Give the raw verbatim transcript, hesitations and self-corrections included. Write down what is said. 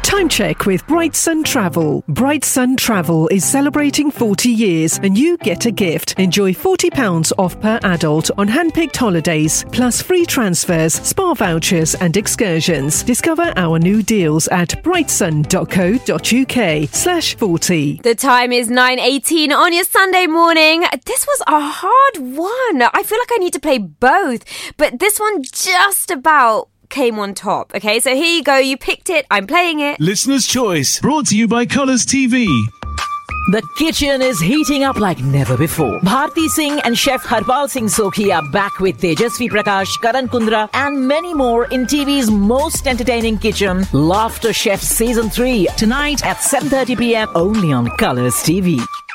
Time check with Bright Sun Travel. Bright Sun Travel is celebrating forty years and you get a gift. Enjoy forty pounds off per adult on hand-picked holidays, plus free transfers, spa vouchers and excursions. Discover our new deals at brightsun.co.uk slash 40. The time is nine eighteen on your Sunday morning. This was a hard one. I feel like I need to play both, but this one just about came on top. Okay, so here you go. You picked it. I'm playing it. Listener's Choice, brought to you by Colours T V. The kitchen is heating up like never before. Bharti Singh and Chef Harpal Singh Sokhi are back with Tejasvi Prakash, Karan Kundra and many more in T V's most entertaining kitchen, Laughter Chef Season three, tonight at seven thirty p.m. only on Colours T V.